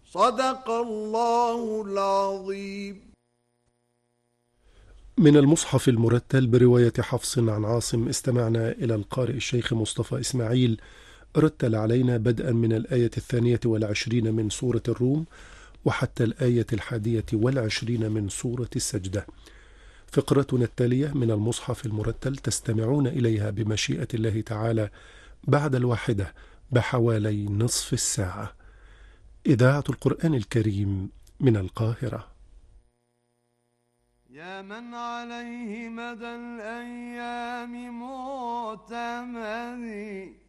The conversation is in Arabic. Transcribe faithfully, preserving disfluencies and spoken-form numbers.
صدق الله العظيم. من المصحف المرتل برواية حفص عن عاصم استمعنا إلى القارئ الشيخ مصطفى إسماعيل رتل علينا بدءا من الآية الثانية والعشرين من سورة الروم وحتى الآية الحادية والعشرين من سورة السجدة. فقرتنا التالية من المصحف المرتل تستمعون إليها بمشيئة الله تعالى بعد الواحدة بحوالي نصف الساعة. إذاعة القرآن الكريم من القاهرة. يا من عليه مدى الأيام معتمدي